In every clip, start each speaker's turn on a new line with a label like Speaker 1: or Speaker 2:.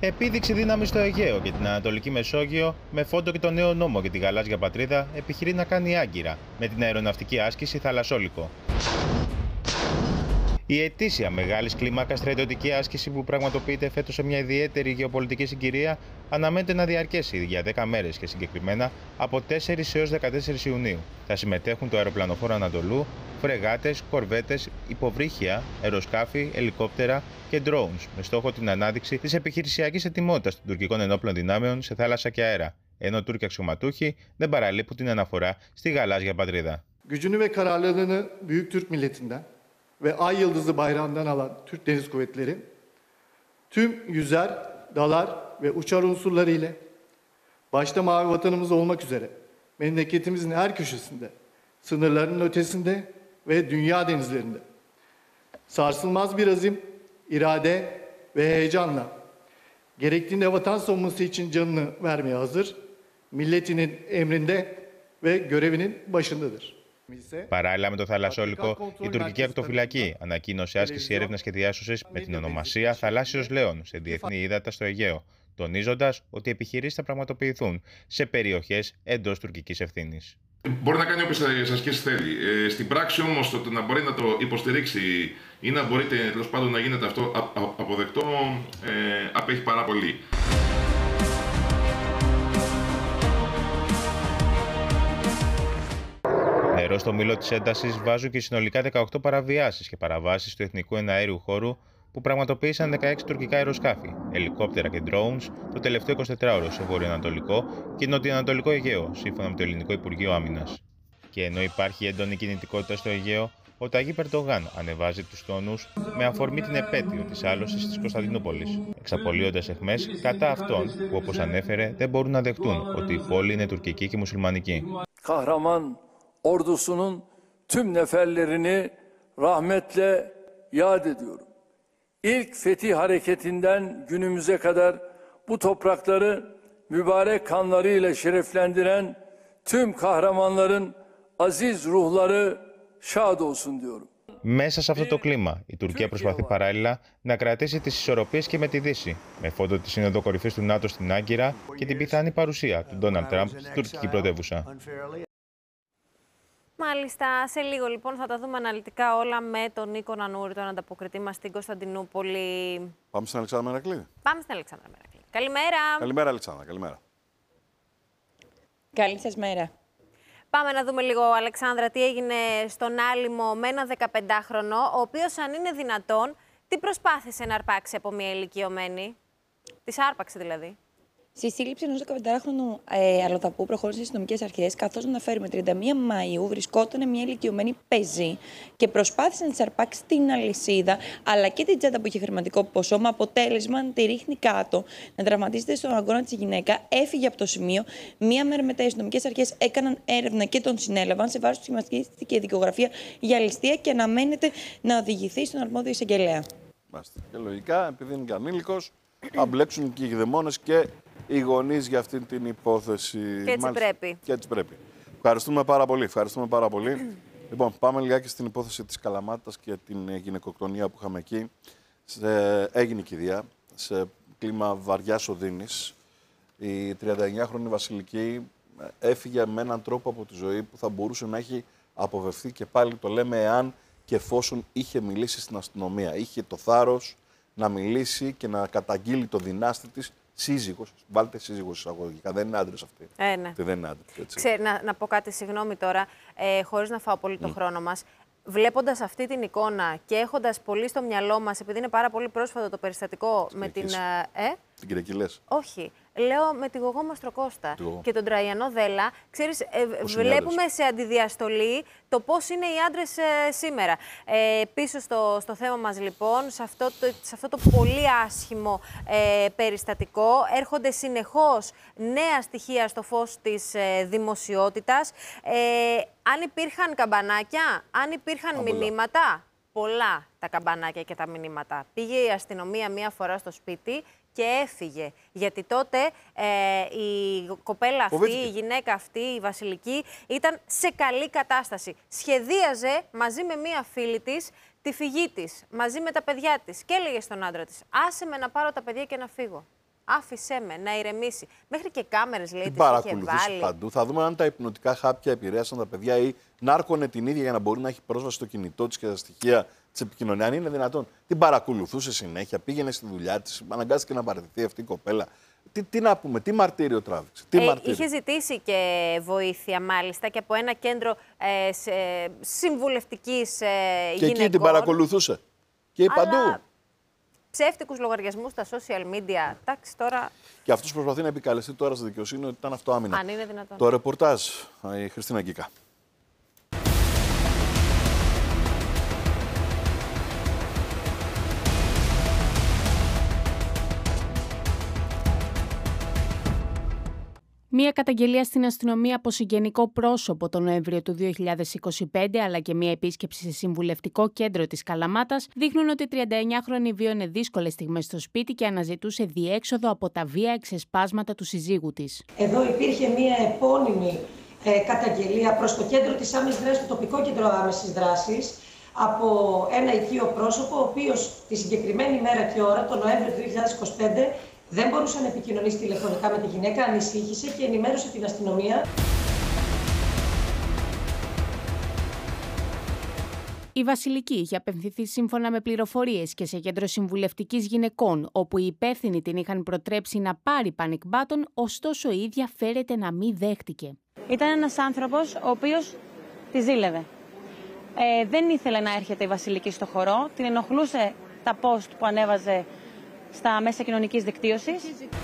Speaker 1: Επίδειξη δύναμη στο Αιγαίο και την Ανατολική Μεσόγειο, με φόντο και το νέο νόμο για τη γαλάζια πατρίδα, επιχειρεί να κάνει άγκυρα με την αεροναυτική άσκηση Θαλασσόλικο. Η ετήσια μεγάλη κλίμακα στρατιωτική άσκηση που πραγματοποιείται φέτος σε μια ιδιαίτερη γεωπολιτική συγκυρία αναμένεται να διαρκέσει για 10 μέρες και συγκεκριμένα από 4 έως 14 Ιουνίου. Θα συμμετέχουν το αεροπλανοφόρο Ανατολού, φρεγάτες, κορβέτες, υποβρύχια, αεροσκάφη, ελικόπτερα και drones, με στόχο την ανάδειξη της επιχειρησιακής ετοιμότητας των τουρκικών ενόπλων δυνάμεων σε θάλασσα και αέρα, ενώ Τούρκοι αξιωματούχοι δεν παραλείπουν την αναφορά στη γαλάζια πατρίδα.
Speaker 2: Gücünü ve kararlılığını Büyük Türk milletinden ve Ay Yıldızı bayrağından alan Türk Deniz Kuvvetleri, tüm yüzer, dalar ve uçar unsurları ile başta Mavi Vatanımız olmak üzere memleketimizin her köşesinde, sınırlarının ötesinde ve dünya denizlerinde sarsılmaz bir azim, irade ve heyecanla gerektiğinde vatan savunması için canını vermeye hazır, milletinin emrinde ve görevinin başındadır.
Speaker 1: Παράλληλα με το Θαλασσόλικο, η τουρκική ακτοφυλακή ανακοίνωσε άσκηση έρευνας και διάσωσης με την ονομασία Θαλάσσιος Λέων σε διεθνή ύδατα στο Αιγαίο, τονίζοντας ότι οι επιχειρήσεις θα πραγματοποιηθούν σε περιοχές εντός τουρκικής ευθύνης.
Speaker 3: Μπορεί να κάνει όποιες ασκήσεις θέλει. Στην πράξη όμως το να μπορεί να το υποστηρίξει ή να μπορείτε τέλος πάντων να γίνεται αυτό αποδεκτό απέχει πάρα πολύ.
Speaker 1: Νερό στο μήλο της έντασης βάζουν και συνολικά 18 παραβιάσεις και παραβάσεις του εθνικού εναέριου χώρου που πραγματοποίησαν 16 τουρκικά αεροσκάφη, ελικόπτερα και drones το τελευταίο 24ωρο σε βορειοανατολικό και νοτιοανατολικό Αιγαίο, σύμφωνα με το Ελληνικό Υπουργείο Άμυνας. Και ενώ υπάρχει έντονη κινητικότητα στο Αιγαίο, ο Ταγίπ Ερντογάν ανεβάζει τους τόνους με αφορμή την επέτειο της άλωσης της Κωνσταντινούπολης, εξαπολύοντας αιχμές κατά αυτών που, όπως ανέφερε, δεν μπορούν να δεχτούν ότι η πόλη είναι τουρκική και μουσουλμανική.
Speaker 4: Ordusunun tüm neferlerini rahmetle yad ediyorum. İlk fetih hareketinden günümüze kadar bu toprakları mübarek kanlarıyla şereflendiren tüm kahramanların aziz ruhları şad olsun diyorum.
Speaker 1: Μέσα σε αυτό το κλίμα, η Τουρκία προσπαθεί παράλληλα να κρατήσει τις ισορροπίες και με τη Δύση, με φόντο τη Σύνοδο Κορυφής του ΝΑΤΟ στην Άγκυρα και την πιθανή παρουσία του Ντόναλντ Τραμπ στην τουρκική πρωτεύουσα.
Speaker 5: Μάλιστα, σε λίγο λοιπόν θα τα δούμε αναλυτικά όλα με τον Νίκο Νανούρη, τον ανταποκριτή μας στην Κωνσταντινούπολη.
Speaker 6: Πάμε στην Αλεξάνδρα Μερακλή.
Speaker 5: Πάμε στην Αλεξάνδρα Μερακλή. Καλημέρα.
Speaker 6: Καλημέρα, Αλεξάνδρα. Καλημέρα.
Speaker 7: Καλή σας μέρα.
Speaker 5: Πάμε να δούμε λίγο, Αλεξάνδρα, τι έγινε στον Άλυμο με ένα 15χρονο, ο οποίος, αν είναι δυνατόν, τι προσπάθησε να αρπάξει από μια ηλικιωμένη. Της άρπαξε δηλαδή.
Speaker 7: Στη σύλληψη ενός 15χρονου αλλοδαπού προχώρησαν οι αστυνομικές αρχές, καθώς αναφέρουμε 31 Μαΐου βρισκόταν μια ηλικιωμένη πεζή και προσπάθησε να της αρπάξει την αλυσίδα αλλά και την τσάντα που είχε χρηματικό ποσό, με αποτέλεσμα να τη ρίχνει κάτω, να τραυματίζεται στον αγώνα της η γυναίκα, έφυγε από το σημείο. Μία μέρα μετά οι αστυνομικές αρχές έκαναν έρευνα και τον συνέλαβαν. Σε βάρος του σχηματίστηκε δικογραφία για ληστεία και αναμένεται να οδηγηθεί στον αρμόδιο εισαγγελέα.
Speaker 6: Μάλιστα. Και λογικά, επειδή είναι και ανήλικος, θα μπλέξουν και οι γδαιμόνες και οι γονείς για αυτή την υπόθεση.
Speaker 5: Και έτσι πρέπει.
Speaker 6: Και έτσι πρέπει. Ευχαριστούμε πάρα πολύ. Ευχαριστούμε πάρα πολύ. Λοιπόν, πάμε λιγάκι στην υπόθεση της Καλαμάτας και την γυναικοκτονία που είχαμε εκεί. Έγινε κηδεία σε κλίμα βαριάς οδύνης. Η 39χρονη Βασιλική έφυγε με έναν τρόπο από τη ζωή που θα μπορούσε να έχει αποβευθεί, και πάλι το λέμε, εάν και εφόσον είχε μιλήσει στην αστυνομία. Είχε το θάρρος να μιλήσει και να καταγγείλει το δυνάστη της σύζυγος. Βάλτε σύζυγος εισαγωγικά. Δεν είναι άντρες αυτοί.
Speaker 5: Ναι.
Speaker 6: Δεν είναι άντρες.
Speaker 5: Να πω κάτι, συγγνώμη τώρα, χωρίς να φάω πολύ το χρόνο μας. Βλέποντας αυτή την εικόνα και έχοντας πολύ στο μυαλό μας, επειδή είναι πάρα πολύ πρόσφατο το περιστατικό με την.
Speaker 6: Την Κυριακή λες?
Speaker 5: Όχι. Λέω με τη Γογό Μαστροκώστα και τον Τραϊανό Δέλα. Ξέρεις, βλέπουμε σε αντιδιαστολή το πώς είναι οι άντρες σήμερα. Πίσω στο θέμα μας λοιπόν, σε αυτό το πολύ άσχημο περιστατικό, έρχονται συνεχώς νέα στοιχεία στο φως της δημοσιότητας. Αν υπήρχαν καμπανάκια, αν υπήρχαν μηνύματα, πολλά τα καμπανάκια και τα μηνύματα. Πήγε η αστυνομία μία φορά στο σπίτι και έφυγε. Γιατί τότε η κοπέλα αυτή, η γυναίκα αυτή, η Βασιλική, ήταν σε καλή κατάσταση. Σχεδίαζε μαζί με μία φίλη της τη φυγή της, μαζί με τα παιδιά της. Και έλεγε στον άντρα της, άσε με να πάρω τα παιδιά και να φύγω. Άφησέ με να ηρεμήσει. Μέχρι και κάμερες, λέει,
Speaker 6: Την
Speaker 5: τις είχε
Speaker 6: παρακολουθήσει
Speaker 5: βάλει.
Speaker 6: παντού. Θα δούμε αν τα υπνοτικά χάπια επηρέασαν τα παιδιά ή νάρκωνε την ίδια για να μπορεί να έχει πρόσβαση στο κινητό της και τα στοιχεία της επικοινωνίας. Αν είναι δυνατόν. Την παρακολουθούσε συνέχεια, πήγαινε στη δουλειά της, αναγκάστηκε να παραιτηθεί αυτή η κοπέλα. Τι να πούμε, τι μαρτύριο τράβηξε.
Speaker 5: Είχε ζητήσει και βοήθεια, μάλιστα, και από ένα κέντρο συμβουλευτικής γυναικών.
Speaker 6: Και εκεί την παρακολουθούσε. Και παντού.
Speaker 5: Ψεύτικους λογαριασμούς στα social media. Εντάξει, τώρα.
Speaker 6: Και αυτός προσπαθεί να επικαλεστεί τώρα στη δικαιοσύνη ότι ήταν αυτό άμυνα.
Speaker 5: Αν είναι δυνατόν.
Speaker 6: Το ρεπορτάζ, η Χριστίνα Γκίκα.
Speaker 8: Μία καταγγελία στην αστυνομία από συγγενικό πρόσωπο τον Νοέμβριο του 2025, αλλά και μία επίσκεψη σε συμβουλευτικό κέντρο της Καλαμάτας, δείχνουν ότι η 39χρονη βίωνε δύσκολες στιγμές στο σπίτι και αναζητούσε διέξοδο από τα βία ξεσπάσματα του συζύγου της.
Speaker 9: Εδώ υπήρχε μία επώνυμη καταγγελία προς το κέντρο της άμεσης δράσης, το τοπικό κέντρο άμεσης δράσης, από ένα οικείο πρόσωπο, ο οποίος τη συγκεκριμένη μέρα και ώρα, τον Νοέμβριο του 2025, δεν μπορούσε να επικοινωνήσει τηλεφωνικά με τη γυναίκα, ανησύχησε και ενημέρωσε την αστυνομία.
Speaker 8: Η Βασιλική είχε απευθυνθεί σύμφωνα με πληροφορίες και σε κέντρο συμβουλευτικής γυναικών, όπου οι υπεύθυνοι την είχαν προτρέψει να πάρει panic button, ωστόσο η ίδια φέρεται να μην δέχτηκε.
Speaker 10: Ήταν ένας άνθρωπος ο οποίος τη ζήλευε. Δεν ήθελε να έρχεται η Βασιλική στο χορό, την ενοχλούσε τα post που ανέβαζε στα μέσα κοινωνικής δικτύωσης.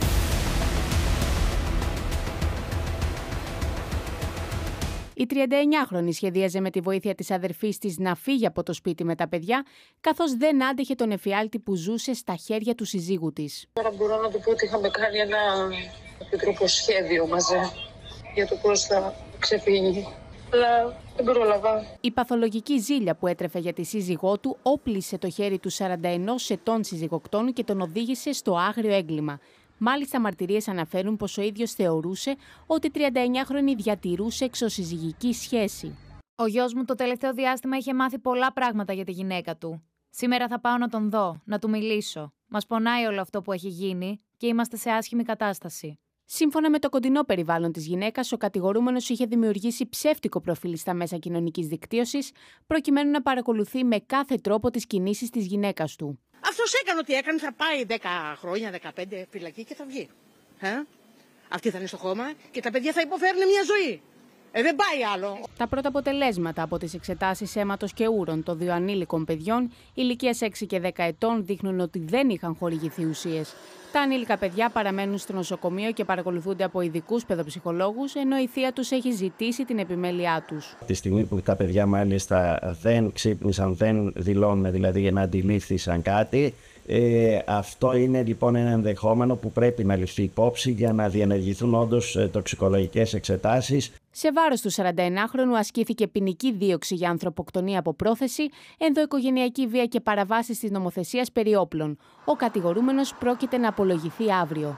Speaker 8: Η 39χρονη σχεδίαζε με τη βοήθεια της αδερφής της να φύγει από το σπίτι με τα παιδιά, καθώς δεν άντεχε τον εφιάλτη που ζούσε στα χέρια του συζύγου της.
Speaker 11: Τώρα μπορώ να του πω ότι είχαμε κάνει ένα επιτρόπο σχέδιο μαζί για το πώς θα ξεφύγει. Αλλά δεν πρόλαβα.
Speaker 8: Η παθολογική ζήλια που έτρεφε για τη σύζυγό του όπλησε το χέρι του 41 ετών συζυγοκτόνου και τον οδήγησε στο άγριο έγκλημα. Μάλιστα, μαρτυρίες αναφέρουν πως ο ίδιος θεωρούσε ότι η 39χρονη διατηρούσε εξωσυζυγική σχέση.
Speaker 12: Ο γιος μου το τελευταίο διάστημα είχε μάθει πολλά πράγματα για τη γυναίκα του. Σήμερα θα πάω να τον δω, να του μιλήσω. Μας πονάει όλο αυτό που έχει γίνει και είμαστε σε άσχημη κατάσταση.
Speaker 8: Σύμφωνα με το κοντινό περιβάλλον της γυναίκας, ο κατηγορούμενος είχε δημιουργήσει ψεύτικο προφίλ στα μέσα κοινωνικής δικτύωσης, προκειμένου να παρακολουθεί με κάθε τρόπο τις κινήσεις της γυναίκας του.
Speaker 13: Αυτός έκανε ό,τι έκανε, θα πάει 10 χρόνια, 15 φυλακή και θα βγει. Αυτή θα είναι στο χώμα και τα παιδιά θα υποφέρουν μια ζωή. Δεν πάει άλλο.
Speaker 8: Τα πρώτα αποτελέσματα από τις εξετάσεις αίματος και ούρων των δύο ανήλικων παιδιών ηλικίας 6 και 10 ετών δείχνουν ότι δεν είχαν χορηγηθεί ουσίες. Τα ανήλικα παιδιά παραμένουν στο νοσοκομείο και παρακολουθούνται από ειδικούς παιδοψυχολόγους, ενώ η θεία τους έχει ζητήσει την επιμέλειά τους.
Speaker 14: Τη στιγμή που τα παιδιά μάλιστα δεν ξύπνησαν, δεν δηλώνουν δηλαδή να αντιλήφθησαν κάτι, αυτό είναι λοιπόν ένα ενδεχόμενο που πρέπει να ληφθεί υπόψη για να διενεργηθούν όντως τοξικολογικές εξετάσεις.
Speaker 8: Σε βάρος του 41χρονου ασκήθηκε ποινική δίωξη για ανθρωποκτονία από πρόθεση, ενδοοικογενειακή βία και παραβάσεις της νομοθεσίας περί όπλων. Ο κατηγορούμενος πρόκειται να απολογηθεί αύριο.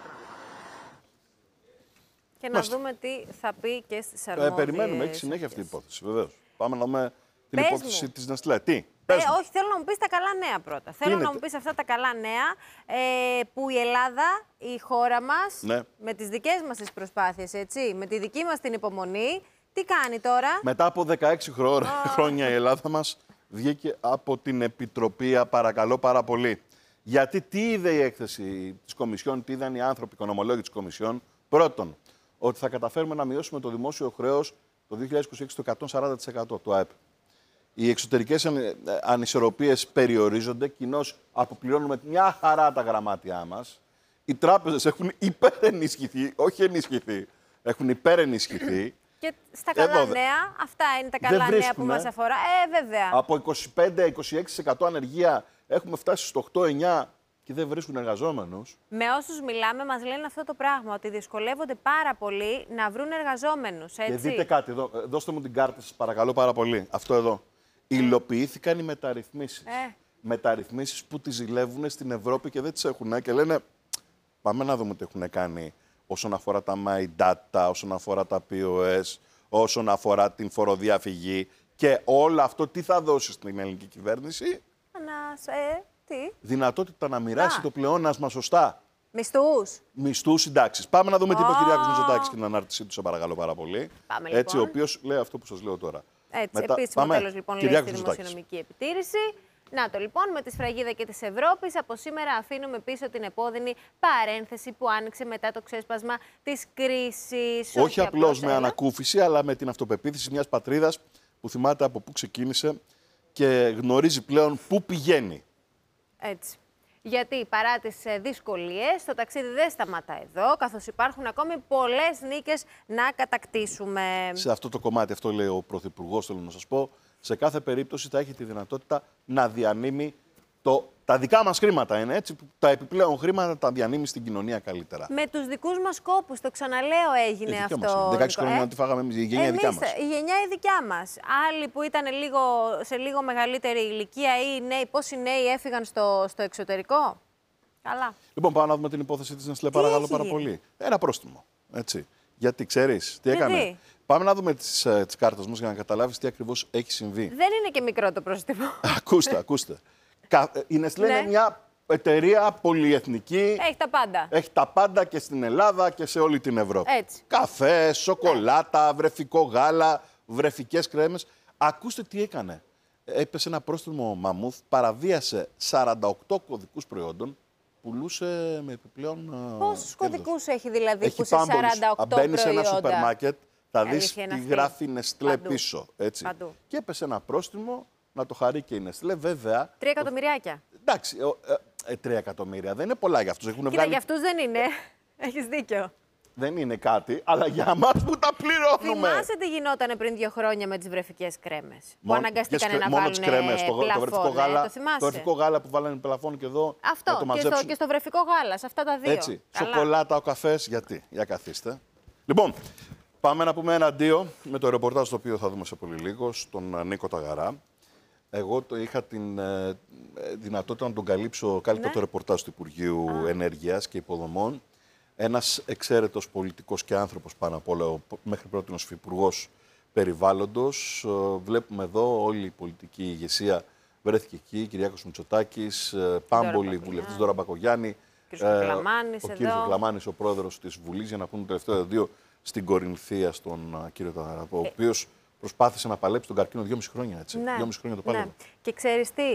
Speaker 5: Και να δούμε τι θα πει και στις αρμόδιες.
Speaker 6: Περιμένουμε, έχει συνέχεια αυτή η υπόθεση, βεβαίως. Πάμε να δούμε την υπόθεση της Νεστλέ. Τι?
Speaker 5: Όχι, θέλω να μου πεις τα καλά νέα πρώτα. Θέλω να μου πεις αυτά τα καλά νέα που η Ελλάδα, η χώρα μας, με τις δικές μας τις προσπάθειες, έτσι, με τη δική μας την υπομονή, τι κάνει τώρα?
Speaker 6: Μετά από 16 χρόνια η Ελλάδα μας βγήκε από την Επιτροπή, παρακαλώ πάρα πολύ. Γιατί τι είδε η έκθεση της Κομισιόν, τι είδαν οι άνθρωποι, οι οικονομολόγοι της Κομισιόν? Πρώτον, ότι θα καταφέρουμε να μειώσουμε το δημόσιο χρέος το 2026 στο 140% του ΑΕΠ. Οι εξωτερικές ανισορροπίες περιορίζονται, κοινώς αποπληρώνουμε μια χαρά τα γραμμάτια μας. Οι τράπεζες έχουν υπερενισχυθεί, όχι ενισχυθεί, έχουν υπερενισχυθεί.
Speaker 5: Και στα καλά νέα, αυτά είναι τα καλά νέα που μας αφορά. Βέβαια.
Speaker 6: Από 25-26% ανεργία έχουμε φτάσει στο 8-9% και δεν βρίσκουν εργαζόμενους. Με
Speaker 5: όσους μιλάμε μας λένε αυτό το πράγμα, ότι δυσκολεύονται πάρα πολύ να βρουν εργαζόμενους, έτσι.
Speaker 6: Και δείτε κάτι εδώ, δώστε μου την κάρτα σας παρακαλώ πάρα πολύ, αυτό εδώ. Υλοποιήθηκαν οι μεταρρυθμίσεις. Μεταρρυθμίσεις που τις ζηλεύουν στην Ευρώπη και δεν τις έχουν και λένε πάμε να δούμε τι έχουν κάνει όσον αφορά τα My Data, όσον αφορά τα POS, όσον αφορά την φοροδιαφυγή και όλο αυτό τι θα δώσει στην ελληνική κυβέρνηση?
Speaker 5: Τι?
Speaker 6: Δυνατότητα να μοιράσει το πλεόνασμα σωστά. Μισθούς, συντάξεις. Πάμε να δούμε τι είπε ο Κυριάκος Μητσοτάκης στην ανάρτησή του, σε παρακαλώ πάρα πολύ.
Speaker 5: Πάμε,
Speaker 6: έτσι,
Speaker 5: λοιπόν.
Speaker 6: ο οποίος λέει αυτό που σας λέω τώρα.
Speaker 5: Έτσι, επίσημο τέλος λοιπόν λέει στη δημοσιονομική επιτήρηση. Να το λοιπόν, με τη σφραγίδα και της Ευρώπης, από σήμερα αφήνουμε πίσω την επώδυνη παρένθεση που άνοιξε μετά το ξέσπασμα της κρίσης.
Speaker 6: Όχι απλώς με ανακούφιση, αλλά με την αυτοπεποίθηση μιας πατρίδας που θυμάται από πού ξεκίνησε και γνωρίζει πλέον πού πηγαίνει.
Speaker 5: Έτσι. Γιατί παρά τις δυσκολίες, το ταξίδι δεν σταματά εδώ, καθώς υπάρχουν ακόμη πολλές νίκες να κατακτήσουμε.
Speaker 6: Σε αυτό το κομμάτι, αυτό λέει ο Πρωθυπουργός, θέλω να σας πω, σε κάθε περίπτωση θα έχει τη δυνατότητα να διανύμει τα δικά μας χρήματα, είναι έτσι, που τα επιπλέον χρήματα τα διανύμει στην κοινωνία καλύτερα.
Speaker 5: Με τους δικούς μας κόπους, το ξαναλέω, έγινε αυτό.
Speaker 6: 16 χρόνια τι φάγαμε εμείς, η γενιά δικιά μας.
Speaker 5: Η γενιά η δικιά μας. Άλλοι που ήταν σε λίγο μεγαλύτερη ηλικία ή νέοι, πόσοι νέοι έφυγαν στο εξωτερικό. Καλά.
Speaker 6: Λοιπόν, πάμε να δούμε την υπόθεση της Νεστλέ, παρακαλώ πάρα πολύ. Ένα πρόστιμο, έτσι. Γιατί ξέρεις τι έκανε. Πάμε να δούμε τις κάρτες μας για να καταλάβεις τι ακριβώς έχει συμβεί.
Speaker 5: Δεν είναι και μικρό το πρόστιμο.
Speaker 6: Ακούστε. Η Νεστλέ είναι μια εταιρεία πολυεθνική.
Speaker 5: Έχει τα πάντα.
Speaker 6: Έχει τα πάντα και στην Ελλάδα και σε όλη την Ευρώπη.
Speaker 5: Έτσι.
Speaker 6: Καφέ, σοκολάτα, βρεφικό γάλα, βρεφικές κρέμες. Ακούστε τι έκανε. Έπεσε ένα πρόστιμο μαμούθ, παραβίασε 48 κωδικούς προϊόντων, πουλούσε με επιπλέον.
Speaker 5: Πόσους κωδικούς έχει δηλαδή
Speaker 6: έχει
Speaker 5: που σε 48 προϊόντα.
Speaker 6: Μπαίνεις σε ένα σούπερ μάρκετ, θα δεις τι γράφει Νεστλέ πίσω. Έτσι. Και έπεσε ένα πρόστιμο. Να το χαρεί και η Νεστλέ, βέβαια.
Speaker 5: 3 εκατομμυριάκια.
Speaker 6: Εντάξει, 3 εκατομμύρια δεν είναι πολλά για αυτούς.
Speaker 5: Κοίτα, για αυτούς δεν είναι. Έχεις δίκιο.
Speaker 6: Δεν είναι κάτι, αλλά για εμάς που τα πληρώνουμε.
Speaker 5: Θυμάσαι τι γινότανε πριν 2 χρόνια με τις βρεφικές κρέμες. Που αναγκαστήκανε να βάλουν
Speaker 6: το βρεφικό γάλα που βάλανε πλαφόν και εδώ.
Speaker 5: Αυτό, και στο βρεφικό γάλα, σε αυτά τα δύο.
Speaker 6: Έτσι, σοκολάτα, ο καφές, γιατί. Για καθίστε. Λοιπόν, πάμε να πούμε ένα αντίο με το ρεπορτάζ το οποίο θα δούμε σε πολύ λίγο, στον Νίκο Ταγαρά. Εγώ είχα την δυνατότητα να τον καλύψω καλύτερα το ρεπορτάζ του Υπουργείου Ενέργειας και Υποδομών. Ένας εξαίρετος πολιτικός και άνθρωπος πάνω απ' όλα, μέχρι πρώτη Υφυπουργός Περιβάλλοντος. Βλέπουμε εδώ όλη η πολιτική ηγεσία βρέθηκε εκεί. Κυριάκος Μητσοτάκης, πάμπολη βουλευτής Δώρα Μπακογιάννη, ο κύριος Γκλαμάνης, ο πρόεδρος της Βουλής, για να πούμε το τελευταίο δύο στην Κορινθία, στον κύριο Ταγαρά, ο οποίος προσπάθησε να παλέψει τον καρκίνο 2,5 χρόνια, έτσι.
Speaker 5: Ναι,
Speaker 6: 2,5 χρόνια το πάλευε.
Speaker 5: Ναι. Και ξέρεις τι,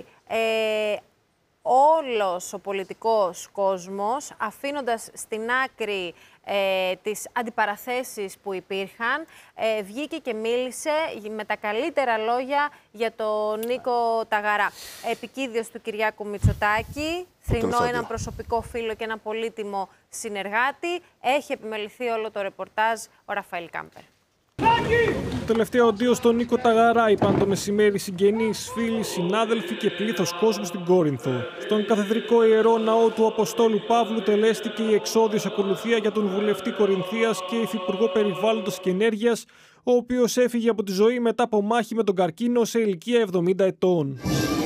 Speaker 5: όλος ο πολιτικός κόσμος, αφήνοντας στην άκρη τις αντιπαραθέσεις που υπήρχαν, βγήκε και μίλησε με τα καλύτερα λόγια για τον Νίκο Ταγαρά. Επικίδιος του Κυριάκου Μητσοτάκη, θρηνώ έναν προσωπικό φίλο και ένα πολύτιμο συνεργάτη. Έχει επιμεληθεί όλο το ρεπορτάζ ο Ραφαήλ Κάμπερ.
Speaker 15: Το τελευταίο αντίο στον Νίκο Ταγαρά είπαν το μεσημέρι συγγενείς, φίλοι, συνάδελφοι και πλήθος κόσμου στην Κόρινθο. Στον καθεδρικό ιερό ναό του Αποστόλου Παύλου τελέστηκε η εξόδιος ακολουθία για τον βουλευτή Κορινθίας και υφυπουργό Περιβάλλοντος και Ενέργειας, ο οποίος έφυγε από τη ζωή μετά από μάχη με τον καρκίνο σε ηλικία 70 ετών.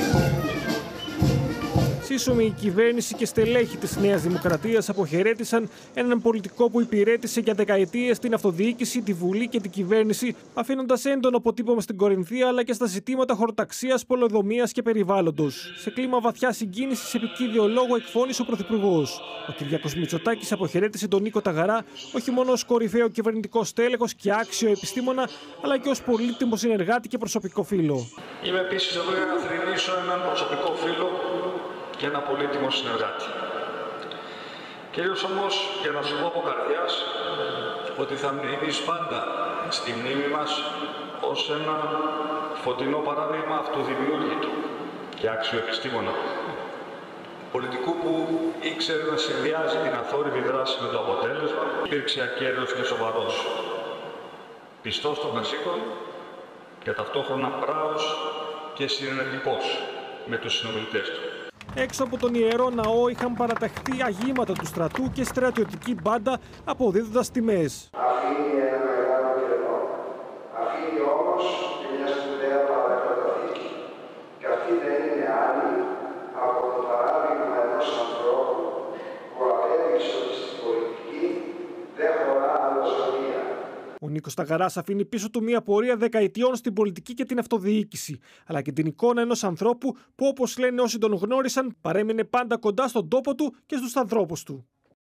Speaker 15: Σύσσωμη η κυβέρνηση και στελέχη της Νέας Δημοκρατίας αποχαιρέτησαν έναν πολιτικό που υπηρέτησε για δεκαετίες την αυτοδιοίκηση, τη Βουλή και την κυβέρνηση, αφήνοντας έντονο αποτύπωμα στην Κορινθία αλλά και στα ζητήματα χωροταξίας, πολεοδομίας και περιβάλλοντος. Σε κλίμα βαθιά συγκίνησης, επικίδιο λόγο εκφώνησε ο Πρωθυπουργός. Ο Κυριάκος Μητσοτάκης αποχαιρέτησε τον Νίκο Ταγαρά όχι μόνο ως κορυφαίο κυβερνητικό στέλεχος και άξιο επιστήμονα, αλλά και ως πολύτιμο συνεργάτη και προσωπικό φίλο.
Speaker 16: Είμαι επίσης εδώ για να θρηνήσω έναν προσωπικό φίλο και ένα πολύτιμο συνεργάτη. Κυρίως όμως, για να σου πω από καρδιάς, ότι θα μείνεις πάντα στη μνήμη μας ως ένα φωτεινό παράδειγμα αυτοδημιούργητου και άξιο επιστήμονα. Πολιτικού που ήξερε να συνδυάζει την αθόρυβη δράση με το αποτέλεσμα, υπήρξε ακέραιος και σοβαρός, πιστός των βασικών και ταυτόχρονα πράος και συνενετικός με τους συνομιλητές του.
Speaker 15: Έξω από τον Ιερό Ναό είχαν παραταχθεί αγήματα του στρατού και στρατιωτική μπάντα αποδίδοντας τιμές.
Speaker 17: Αφήνει ένα μεγάλο κενό. Αφήνει όμως και μια σπουδαία παρακαταθήκη. Και αυτή δεν είναι άλλη από το παράδειγμα ενός ανθρώπου που απέδειξε ότι στην πολιτική δεν χωρά αλλοσονία.
Speaker 15: Ο Νίκος Ταγαράς αφήνει πίσω του μια πορεία δεκαετιών στην πολιτική και την αυτοδιοίκηση, αλλά και την εικόνα ενός ανθρώπου που, όπως λένε όσοι τον γνώρισαν, παρέμεινε πάντα κοντά στον τόπο του και στους ανθρώπους του.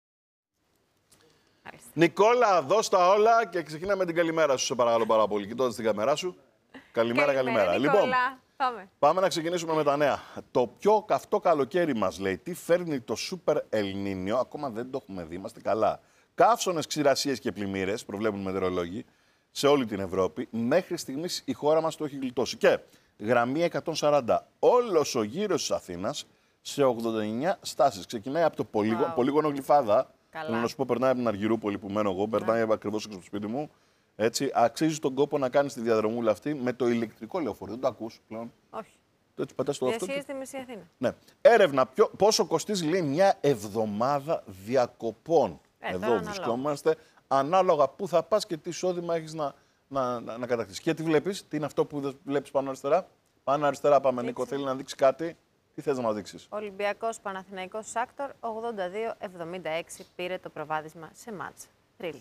Speaker 6: Νικόλα, δώσ' τα όλα και ξεκινάμε την καλημέρα σου, σε παρακαλώ πάρα πολύ. Κοιτώντας την κάμερά σου. Καλημέρα.
Speaker 5: Νικόλα.
Speaker 6: Λοιπόν,
Speaker 5: πάμε
Speaker 6: να ξεκινήσουμε με τα νέα. Το πιο καυτό καλοκαίρι μας λέει. Τι φέρνει το Super El Niño, ακόμα δεν το έχουμε δει, είμαστε καλά. Καύσωνες, ξηρασίες και πλημμύρες, προβλέπουν μετεωρολόγοι, σε όλη την Ευρώπη. Μέχρι στιγμής η χώρα μας το έχει γλιτώσει. Και γραμμή 140. Όλος ο γύρος της Αθήνας σε 89 στάσεις. Ξεκινάει από το πολύγωνο Γλυφάδα. Θέλω να σου πω, περνάει από την Αργυρούπολη που μένω εγώ, περνάει ακριβώς έξω από το σπίτι μου. Έτσι, αξίζει τον κόπο να κάνεις τη διαδρομούλα αυτή με το ηλεκτρικό λεωφορείο. Δεν το ακούς πλέον.
Speaker 5: Όχι.
Speaker 6: Έτσι, πατάς το αυτό.
Speaker 5: Διασχίζει τη Μεσή Αθήνα.
Speaker 6: Ναι. Έρευνα. Πόσο κοστίζει, λέει, μια εβδομάδα διακοπών. Εδώ βρισκόμαστε. Ανάλογα πού θα πας και τι εισόδημα έχεις να κατακτήσεις. Και τι βλέπεις, τι είναι αυτό που βλέπεις πάνω αριστερά. Πάνω αριστερά πάμε, Νίκο, θέλει να δείξει κάτι. Τι θες να μας δείξεις?
Speaker 5: Ολυμπιακός Παναθηναϊκός Σάκτορ 82-76 πήρε το προβάδισμα σε μάτς. Τρίλε.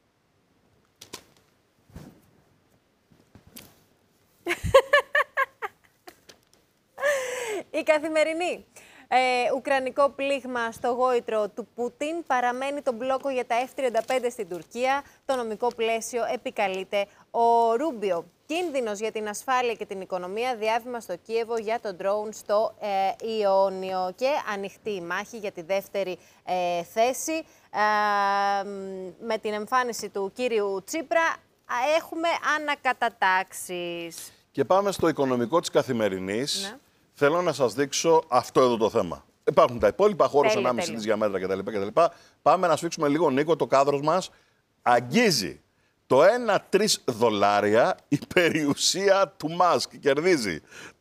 Speaker 5: Η Καθημερινή. Ουκρανικό πλήγμα στο γόητρο του Πούτιν. Παραμένει το μπλόκο για τα F-35 στην Τουρκία. Το νομικό πλαίσιο επικαλείται ο Ρούμπιο. Κίνδυνος για την ασφάλεια και την οικονομία. Διάβημα στο Κίεβο για το ντρόουν στο Ιόνιο. Και ανοιχτή η μάχη για τη δεύτερη θέση. Με την εμφάνιση του κύριου Τσίπρα έχουμε ανακατατάξεις.
Speaker 6: Και πάμε στο οικονομικό της Καθημερινής. Ναι. Θέλω να σας δείξω αυτό εδώ το θέμα. Υπάρχουν τα υπόλοιπα, χώρος 1,5 δις για μέτρα κτλ. Πάμε να σφίξουμε λίγο, Νίκο, το κάδρος μας. Αγγίζει το 1-3 δολάρια η περιουσία του Μάσκ. Κερδίζει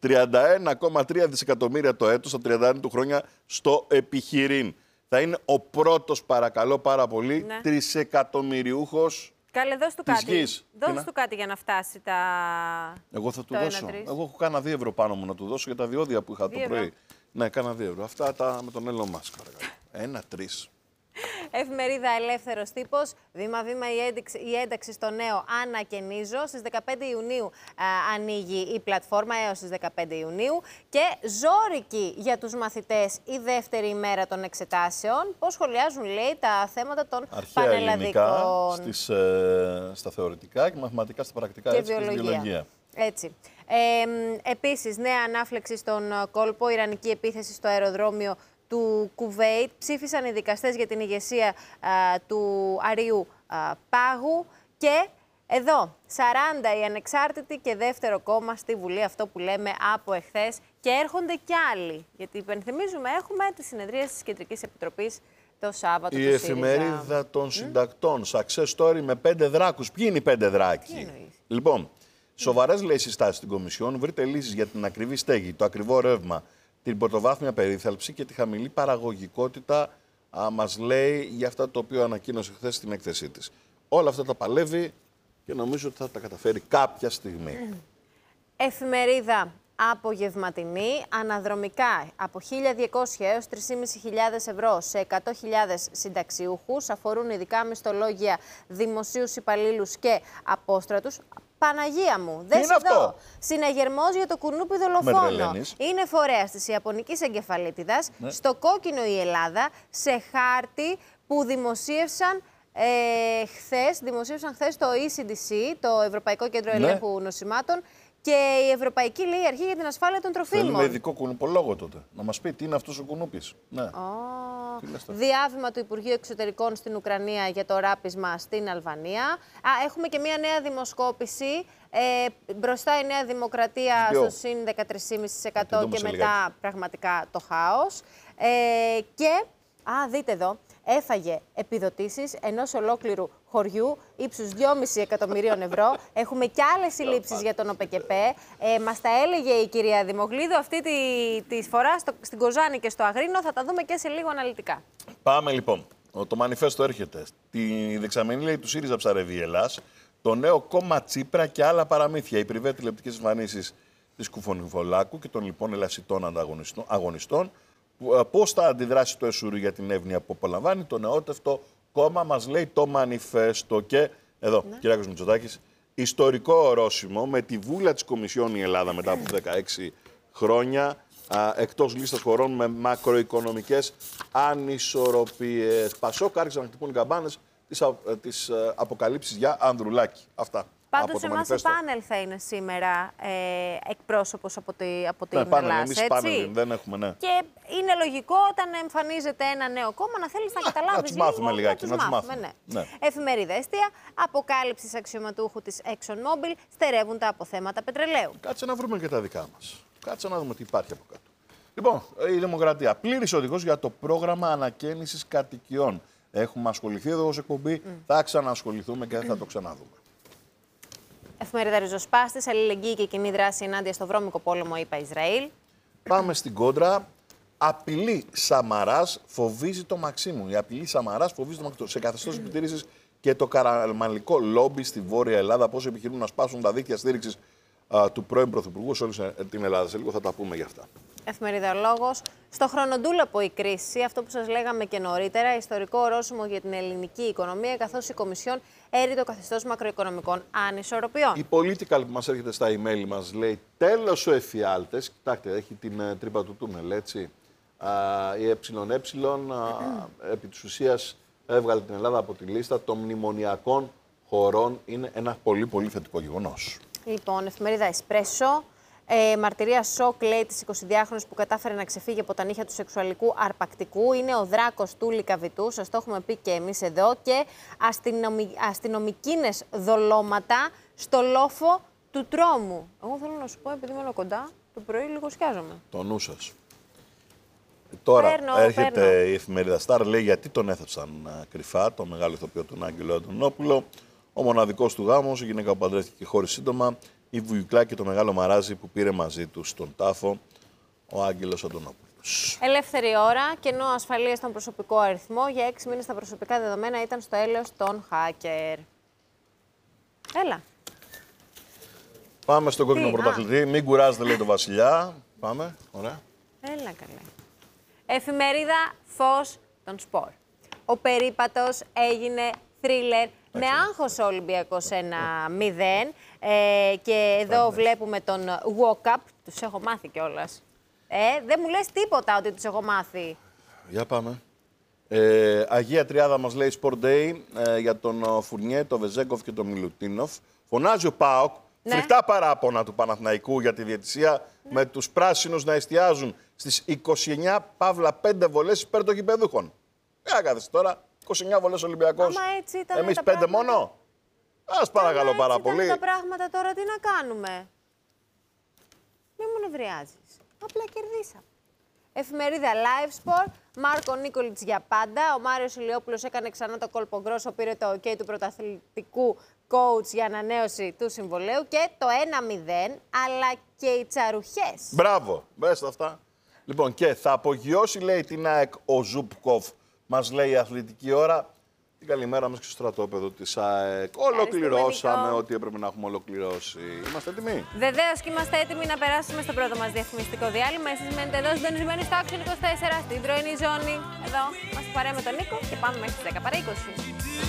Speaker 6: 31,3 δισεκατομμύρια το έτος, στα 31 του χρόνια, στο επιχειρήν. Θα είναι ο πρώτος, παρακαλώ πάρα πολύ, τρισεκατομμυριούχος.
Speaker 5: Καλέ, δώσ' του κάτι. Δώσ' του κάτι για να φτάσει τα.
Speaker 6: Εγώ θα του δώσω. Εγώ έχω κάνα 2 ευρώ πάνω μου να του δώσω για τα διόδια που είχα το πρωί. Ναι, κάνα 2 ευρώ. Αυτά με τον Elon Musk, παρακαλώ. 1-3.
Speaker 5: Εφημερίδα Ελεύθερος Τύπος. Βήμα-βήμα η ένταξη στο νέο ανακαινίζω. Στις 15 Ιουνίου ανοίγει η πλατφόρμα, έως τις 15 Ιουνίου. Και ζόρικη για τους μαθητές η δεύτερη ημέρα των εξετάσεων. Πώς σχολιάζουν, λέει, τα θέματα των πανελλαδικών.
Speaker 6: Στα θεωρητικά και μαθηματικά στα πρακτικά.
Speaker 5: Και
Speaker 6: έτσι, βιολογία.
Speaker 5: Έτσι. Επίσης, νέα ανάφλεξη στον κόλπο, ιρανική επίθεση στο αεροδρόμιο του Κουβέιτ. Ψήφισαν οι δικαστές για την ηγεσία του Αριού Πάγου. Και εδώ, 40 οι ανεξάρτητοι και δεύτερο κόμμα στη Βουλή, αυτό που λέμε από εχθές. Και έρχονται κι άλλοι, γιατί υπενθυμίζουμε, έχουμε τη συνεδρία της Κεντρικής Επιτροπής το Σάββατο.
Speaker 6: Η εφημερίδα των συντακτών, success story με 5 δράκους. Ποιοι είναι οι 5 δράκοι? Λοιπόν, σοβαρές, λέει, συστάσεις στην Κομισιόν. Βρείτε λύσεις για την ακριβή στέγη, το ακριβό ρεύμα, την πρωτοβάθμια περίθαλψη και τη χαμηλή παραγωγικότητα, μας λέει, για αυτά το οποίο ανακοίνωσε χθες στην έκθεσή της. Όλα αυτά τα παλεύει και νομίζω ότι θα τα καταφέρει κάποια στιγμή.
Speaker 5: Εφημερίδα απογευματινή, αναδρομικά από 1.200 έως 3.500 ευρώ σε 100.000 συνταξιούχους. Αφορούν ειδικά μισθολόγια, δημοσίους υπαλλήλους και απόστρατους. Παναγία μου, δες εδώ. Συναγερμός για το κουνούπι δολοφόνο. Είναι φορέας της Ιαπωνικής εγκεφαλίτιδας. Ναι. Στο κόκκινο η Ελλάδα, σε χάρτη που δημοσίευσαν χθες το ECDC, το Ευρωπαϊκό Κέντρο Ελέγχου Νοσημάτων, και η Ευρωπαϊκή, λέει, Αρχή για την Ασφάλεια των Τροφίμων.
Speaker 6: Θέλουμε ειδικό κουνουπολόγο τότε. Να μας πει τι είναι αυτός ο κουνούπης. Ναι.
Speaker 5: Διάβημα του Υπουργείου Εξωτερικών στην Ουκρανία για το ράπισμα στην Αλβανία. Έχουμε και μία νέα δημοσκόπηση. Μπροστά η Νέα Δημοκρατία στο συν 13,5% και μετά πραγματικά το χάος. Και, δείτε εδώ, έφαγε επιδοτήσεις ενός ολόκληρου χωριού ύψους 2,5 εκατομμυρίων ευρώ. Έχουμε και άλλες συλλήψεις για τον ΟΠΕΚΕΠΕ. Μας τα έλεγε η κυρία Δημογλίδου αυτή τη φορά στην Κοζάνη και στο Αγρίνο. Θα τα δούμε και σε λίγο αναλυτικά.
Speaker 6: Πάμε λοιπόν. Το μανιφέστο έρχεται. Τη δεξαμενή, λέει, του ΣΥΡΙΖΑ ψαρεύει η Ελλάς. Το νέο κόμμα Τσίπρα και άλλα παραμύθια. Οι πριβέ τηλεοπτικές εμφανίσεις της Κουφονιβολάκου και των λοιπόν ελασιτών αγωνιστών. Πώς θα αντιδράσει το ΕΣΟΥΡΙ για την εύνοια που απολαμβάνει το νεότευτο κόμμα, μας λέει το μανιφέστο. Και εδώ, Κυριάκος Μητσοτάκης, ιστορικό ορόσημο με τη βούλα της Κομισιόν η Ελλάδα μετά από 16 χρόνια, εκτός λίστας χωρών με μακροοικονομικές ανισορροπίες. Πασόκ άρχισαν να χτυπούν οι καμπάνες τις αποκαλύψεις για Ανδρουλάκη. Αυτά.
Speaker 5: Πάντως, εμάς στο πάνελ θα είναι σήμερα εκπρόσωπος από την Ελλάδα.
Speaker 6: Εμείς πάνελ δεν έχουμε, ναι.
Speaker 5: Και είναι λογικό όταν εμφανίζεται ένα νέο κόμμα να θέλεις να καταλάβεις.
Speaker 6: Να τους μάθουμε λιγάκι.
Speaker 5: Να τους μάθουμε. Ναι. Εφημερίδα Εστία, αποκάλυψης αξιωματούχου της ExxonMobil, στερεύουν τα αποθέματα πετρελαίου.
Speaker 6: Κάτσε να βρούμε και τα δικά μας. Κάτσε να δούμε τι υπάρχει από κάτω. Λοιπόν, η Δημοκρατία. Πλήρης οδηγός για το πρόγραμμα ανακαίνησης κατοικιών. Έχουμε ασχοληθεί εδώ ως εκπομπή, θα ξανασχοληθούμε και θα το ξαναδούμε.
Speaker 5: Εφημερίδα Ριζοσπάστης, αλληλεγγύη και κοινή δράση ενάντια στο βρώμικο πόλεμο, είπα Ισραήλ.
Speaker 6: Πάμε στην κόντρα. Απειλή Σαμαράς φοβίζει το Μαξίμου. Η απειλή Σαμαράς φοβίζει το Μαξίμου. Σε καθεστώς επιτήρησης και το καραμανλικό λόμπι στη Βόρεια Ελλάδα, πώς επιχειρούν να σπάσουν τα δίκτυα στήριξης του πρώην Πρωθυπουργού σε όλη την Ελλάδα. Σε λίγο θα τα πούμε γι' αυτά.
Speaker 5: Εφημερίδα Λόγος. Στο χρονοτούλαπο η κρίση, αυτό που σας λέγαμε και νωρίτερα, ιστορικό ορόσημο για την ελληνική οικονομία, καθώς η Κομισιόν έρει το καθεστώς μακροοικονομικών ανισορροπιών.
Speaker 6: Η Political που μας έρχεται στα email μας λέει τέλος ο εφιάλτες. Κοιτάξτε, έχει την τρύπα του τούνελ, έτσι. Η ΕΕ επί της ουσίας έβγαλε την Ελλάδα από τη λίστα των μνημονιακών χωρών. Είναι ένα πολύ πολύ θετικό γεγονός.
Speaker 5: Λοιπόν, εφημερίδα Εσπρέσο. Μαρτυρία σοκ, λέει, της 22χρονης που κατάφερε να ξεφύγει από τα νύχια του σεξουαλικού αρπακτικού. Είναι ο δράκος του Λυκαβητού, σας το έχουμε πει και εμείς εδώ. Και αστυνομικίνες δολώματα στο λόφο του τρόμου. Εγώ θέλω να σου πω, επειδή μένω κοντά, το πρωί λίγο σκιάζομαι.
Speaker 6: Το νου σας. Τώρα έρχεται η εφημερίδα Σταρ, λέει γιατί τον έθεψαν κρυφά, τον μεγάλο ηθοποιό τον Άγγελο Αντωνόπουλο. Ο μοναδικός του γάμος, η γυναίκα που παντρεύτηκε χωρίς σύντομα. Η Βουιουκλά και το μεγάλο μαράζι που πήρε μαζί του στον τάφο ο Άγγελος Αντωνόπουλος.
Speaker 5: Ελεύθερη ώρα, κενό ασφαλείας στον προσωπικό αριθμό. Για 6 μήνες τα προσωπικά δεδομένα ήταν στο έλεος των hacker. Έλα.
Speaker 6: Πάμε στον κόκκινο πρωταθλητή. Μην κουράζετε, λέει το Βασιλιά. Πάμε. Ωραία.
Speaker 5: Έλα καλά. Εφημερίδα Φως των Σπορ. Ο περίπατος έγινε θρίλερ με άγχος ο Ολυμπιακός 1-0. Και εδώ βλέπουμε τον walk-up. Τους έχω μάθει κιόλας. Δεν μου λες τίποτα ότι τους έχω μάθει.
Speaker 6: Για πάμε. Αγία Τριάδα μας λέει Sport Day για τον Φουρνιέ, τον Βεζέγκοφ και τον Μιλουτίνοφ. Φωνάζει ο ΠΑΟΚ, φρικτά παράπονα του Παναθηναϊκού για τη διαιτησία, με τους πράσινους να εστιάζουν στις 29-5 βολές υπέρ των γηπεδούχων. Κάθεσαι τώρα, 29 βολές Ολυμπιακός. Εμείς 5 μόνο. Ας παρακαλώ πάρα πολύ.
Speaker 5: Τα πράγματα τώρα τι να κάνουμε. Μην μου νευριάζεις. Απλά κερδίσαμε. Εφημερίδα Live Sport. Μάρκο Νίκολιτς για πάντα. Ο Μάριος Ηλιόπουλος έκανε ξανά το κόλπο γκρόσο. Πήρε το OK του πρωταθλητικού coach για ανανέωση του συμβολέου. Και το 1-0, αλλά και οι τσαρουχές.
Speaker 6: Μπράβο. Μπες αυτά. Λοιπόν, και θα απογειώσει, λέει, την ΑΕΚ ο Ζουπκοφ. Μας λέει η Αθλητική Ώρα. Την καλημέρα μας και στο στρατόπεδο της ΑΕΚ. Ολοκληρώσαμε ό,τι έπρεπε να έχουμε ολοκληρώσει. Είμαστε έτοιμοι?
Speaker 5: Βεβαίως και είμαστε έτοιμοι να περάσουμε στο πρώτο μας διαφημιστικό διάλειμμα. Εσείς μένετε εδώ συντονισμένοι στο Action 24 στην πρωινή ζώνη. Εδώ είμαστε παρέα με τον Νίκο και πάμε μέχρι τις 10 παρά 20.